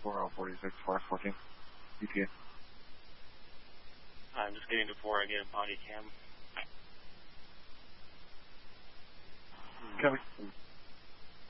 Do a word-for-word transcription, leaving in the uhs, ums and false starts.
four oh forty-six, four fourteen. E T A. I'm just getting to four again, body cam. Copy.